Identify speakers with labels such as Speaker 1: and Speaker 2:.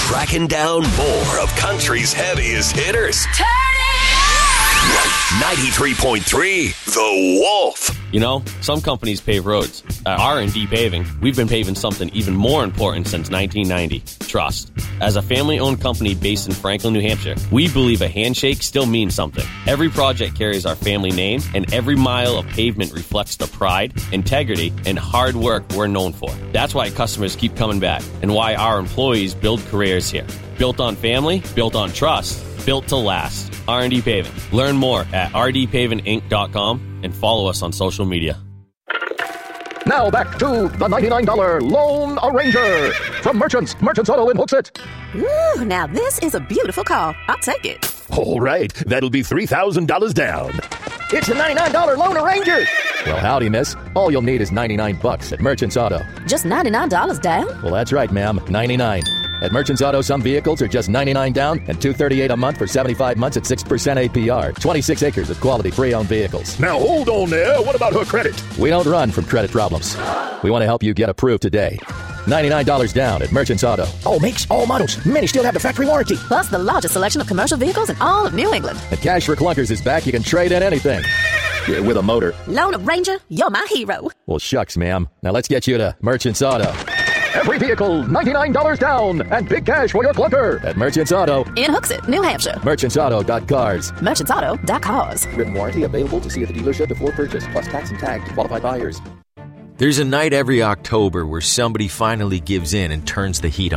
Speaker 1: tracking down more of country's heaviest hitters.
Speaker 2: Turn it up!
Speaker 1: 93.3 The Wolf.
Speaker 3: You know, some companies pave roads. At R&D Paving, we've been paving something even more important since 1990, trust. As a family-owned company based in Franklin, New Hampshire, we believe a handshake still means something. Every project carries our family name, and every mile of pavement reflects the pride, integrity, and hard work we're known for. That's why customers keep coming back, and why our employees build careers here. Built on family, built on trust, built to last. R&D Paving. Learn more at rdpavinginc.com and follow us on social media.
Speaker 4: Now back to the $99 Lone Ranger from Merchants Auto in Hooksett.
Speaker 5: Ooh, now this is a beautiful car. I'll take it.
Speaker 6: All right, that'll be $3,000 down.
Speaker 4: It's the $99 Lone Ranger. Well, howdy, miss. All you'll need is $99 at Merchants Auto.
Speaker 5: Just $99 down?
Speaker 4: Well, that's right, ma'am. 99. At Merchants Auto, some vehicles are just $99 down and $238 a month for 75 months at 6% APR. 26 acres of quality pre-owned vehicles.
Speaker 6: Now, hold on there. What about her credit?
Speaker 4: We don't run from credit problems. We want to help you get approved today. $99 down at Merchants Auto.
Speaker 7: All makes, all models. Many still have the factory warranty.
Speaker 5: Plus the largest selection of commercial vehicles in all of New England.
Speaker 4: And Cash for Clunkers is back. You can trade in anything. Yeah, with a motor.
Speaker 5: Lone Ranger, you're my hero.
Speaker 4: Well, shucks, ma'am. Now let's get you to Merchants Auto. Every vehicle, $99 down, and big cash for your clunker at Merchants Auto.
Speaker 5: In Hooksett, New Hampshire.
Speaker 4: MerchantsAuto.cars.
Speaker 5: MerchantsAuto.cars.
Speaker 4: Written warranty available to see at the dealership before purchase, plus tax and tag to qualified buyers.
Speaker 8: There's a night every October where somebody finally gives in and turns the heat on.